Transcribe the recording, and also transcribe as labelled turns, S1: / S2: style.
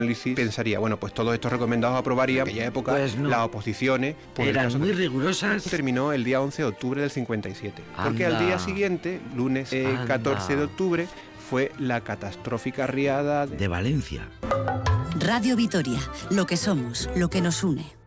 S1: análisis pensaría, bueno, pues todos estos recomendados aprobarían. En aquella época
S2: Pues no.
S1: las oposiciones
S2: Eran muy rigurosas.
S1: terminó el día 11 de octubre del 57. Porque al día siguiente, lunes 14 de octubre, fue la catastrófica riada
S2: de Valencia.
S3: Radio Vitoria, lo que somos, lo que nos une.